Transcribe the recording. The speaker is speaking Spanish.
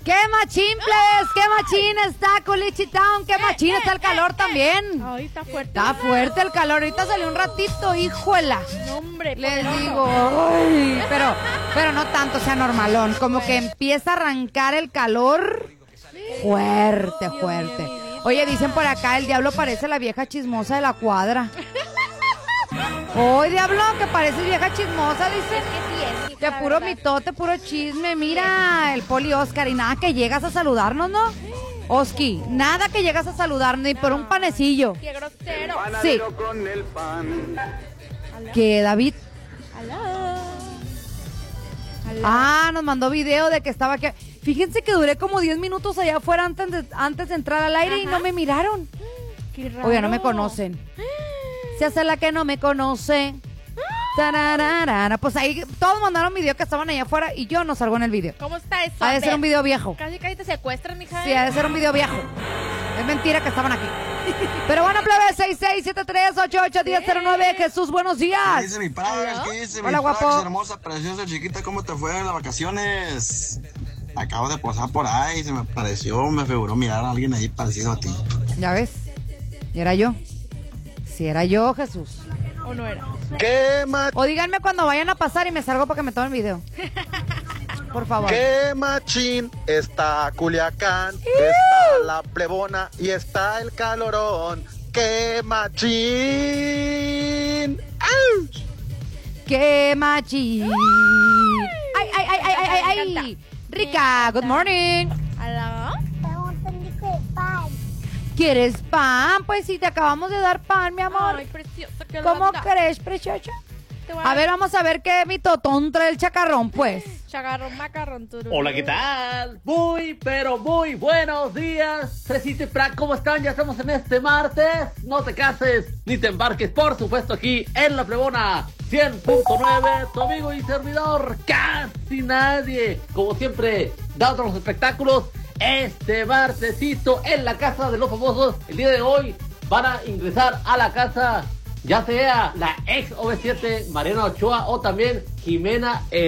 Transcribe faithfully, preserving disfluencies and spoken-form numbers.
¡Qué machín, plebes! ¡Qué machín está Culichi Town! ¡Qué machín está el calor también! Ay, está fuerte. Está fuerte el calor. Ahorita salió un ratito, hijuela. No, hombre, Les poderoso. digo, ay, pero, pero no tanto, o sea, normalón. Como que empieza a arrancar el calor fuerte, fuerte. Oye, dicen por acá, el diablo parece la vieja chismosa de la cuadra. Oye, diablo, que pareces vieja chismosa, dicen. Sí, es, Que la puro verdad. mitote, puro chisme. Mira, el Poli Oscar, y nada que llegas a saludarnos, ¿no? Oski, nada que llegas a saludarnos ni por un panecillo. Qué grosero. Sí. Con el pan. Que David, Aló. Aló. ah, nos mandó video de que estaba aquí. Fíjense que duré como diez minutos allá afuera antes de, antes de entrar al aire y Ajá. no me miraron. Qué raro. Oye, no me conocen. Se hace la que no me conoce. Tararara. Pues ahí todos mandaron video que estaban allá afuera y yo no salgo en el video. ¿Cómo está eso? Ha de ser un video viejo. Casi casi te secuestran, mija. Sí, ha de ser un video viejo. Es mentira que estaban aquí. Pero bueno, plebe, seis seis siete tres ocho ocho uno cero cero nueve. Jesús, buenos ¿Qué días. dice mi Prax? ¿Qué dice Hola, mi Prax? guapo. Hermosa, preciosa, chiquita, ¿cómo te fue en las vacaciones? Acabo de posar por ahí, se me pareció, me figuró mirar a alguien ahí parecido a ti. Ya ves. Y era yo. Si era yo, Jesús. ¿O no era? ¿Qué ma- O díganme cuando vayan a pasar y me salgo para que me tomen video. Por favor. ¡Qué machín! Está Culiacán, está la plebona y está el calorón. ¡Qué machín! ¡Auch! ¡Qué machín! ¡Ay, ay, ay, ay, ay, ay! ay! Rica, good morning. ¿Aló? ¿Quieres pan? Pues sí, te acabamos de dar pan, mi amor. Ay, preciosa, qué ¿Cómo linda. crees, preciosa? Te voy A ver, vamos a ver qué mi totón trae el chacarrón, pues. Chagarrón, macarrón, tururú. Hola, ¿qué tal? Muy, pero muy buenos días. Fresita y Frank, ¿cómo están? Ya estamos en este martes. No te cases ni te embarques, por supuesto, aquí en La Plebona cien punto nueve. Tu amigo y servidor, casi nadie. Como siempre, dando los espectáculos. Este martesito en la casa de los famosos. El día de hoy van a ingresar a la casa, ya sea la ex O V siete Mariana Ochoa o también Jimena